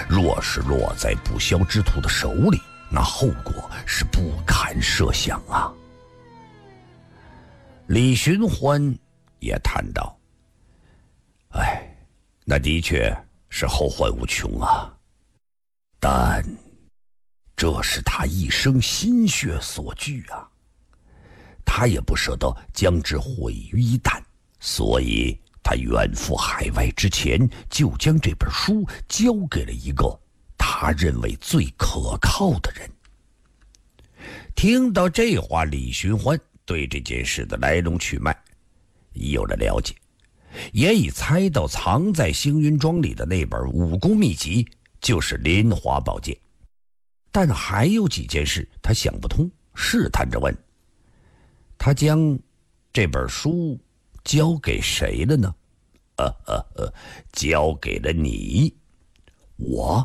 若是落在不肖之徒的手里，那后果是不堪设想啊。李寻欢也叹道：那的确是后患无穷啊，但这是他一生心血所聚啊，他也不舍得将之毁于一旦，所以他远赴海外之前，就将这本书交给了一个他认为最可靠的人。听到这话，李寻欢对这件事的来龙去脉已有了了解，也已猜到藏在星云庄里的那本武功秘籍就是莲花宝剑。但还有几件事他想不通，试探着问：他将这本书交给谁了呢？交给了你。我？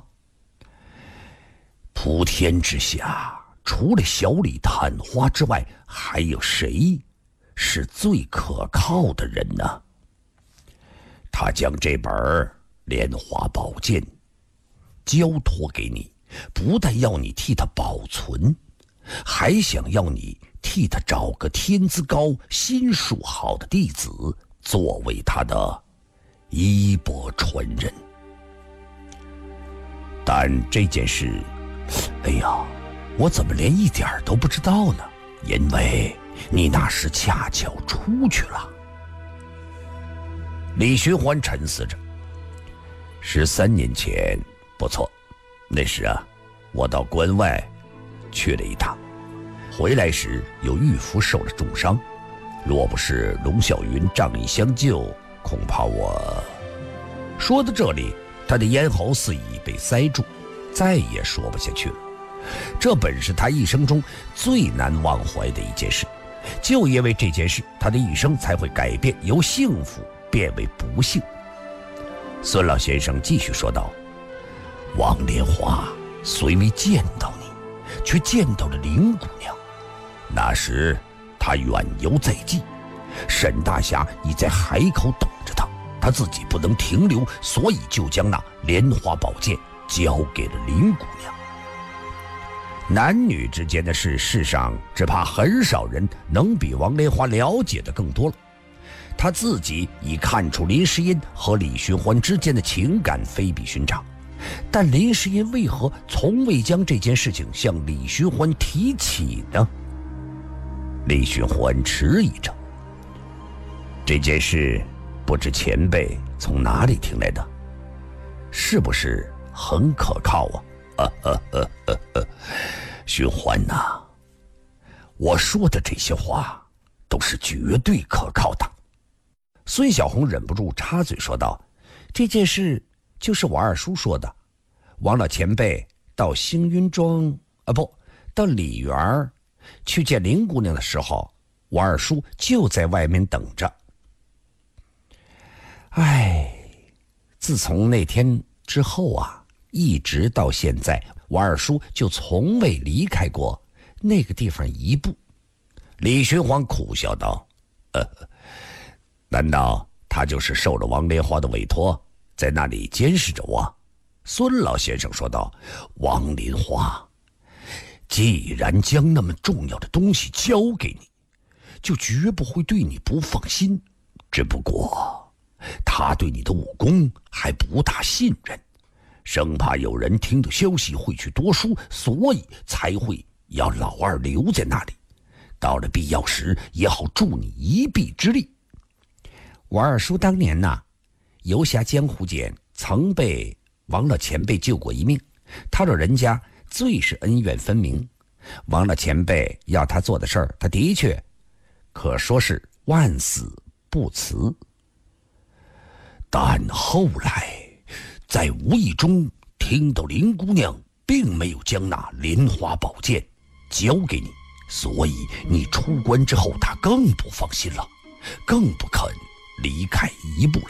普天之下，除了小李探花之外，还有谁是最可靠的人呢？他将这本莲花宝剑交托给你，不但要你替他保存，还想要你替他找个天资高、心术好的弟子，作为他的衣钵传人。但这件事，我怎么连一点都不知道呢？因为你那时恰巧出去了。李寻欢沉思着，13年前，不错，那时我到关外去了一趟，回来时有玉福受了重伤，若不是龙啸云仗义相救，恐怕我……说到这里，他的咽喉似已被塞住，再也说不下去了。这本是他一生中最难忘怀的一件事，就因为这件事，他的一生才会改变，由幸福变为不幸。孙老先生继续说道：王莲花虽没见到你，却见到了林姑娘。那时他远游在即，沈大侠已在海口等着他，他自己不能停留，所以就将那莲花宝剑交给了林姑娘。男女之间的事，世上只怕很少人能比王莲花了解的更多了。他自己已看出林诗音和李寻欢之间的情感非比寻常，但林诗音为何从未将这件事情向李寻欢提起呢？李寻欢迟疑着，这件事不知前辈从哪里听来的，是不是很可靠啊？寻欢呐，我说的这些话都是绝对可靠的。孙小红忍不住插嘴说道：这件事就是我二叔说的，王老前辈到星云庄到李园去见林姑娘的时候，我二叔就在外面等着。自从那天之后一直到现在，我二叔就从未离开过那个地方一步。李寻欢苦笑道：难道他就是受了王莲花的委托，在那里监视着我？孙老先生说道：王莲花既然将那么重要的东西交给你，就绝不会对你不放心，只不过他对你的武功还不大信任，生怕有人听到消息会去夺书，所以才会要老二留在那里，到了必要时也好助你一臂之力。我二叔当年游侠江湖间曾被王老前辈救过一命，他老人家最是恩怨分明，王老前辈要他做的事儿，他的确可说是万死不辞。但后来在无意中听到林姑娘并没有将那莲花宝剑交给你，所以你出关之后，他更不放心了，更不肯离开一步了。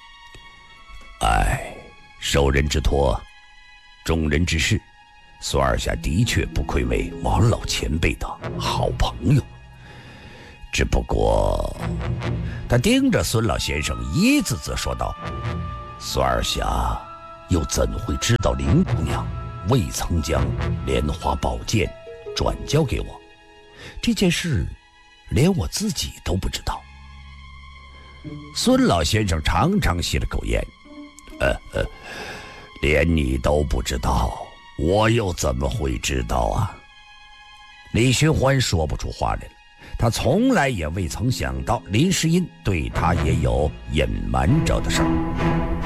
受人之托，忠人之事，孙二侠的确不愧为王老前辈的好朋友。只不过他盯着孙老先生，一字字说道：孙二侠又怎会知道林姑娘未曾将莲花宝剑转交给我？这件事连我自己都不知道。孙老先生长长吸了口烟，连你都不知道，我又怎么会知道啊？李寻欢说不出话来了，他从来也未曾想到林诗音对他也有隐瞒着的事儿。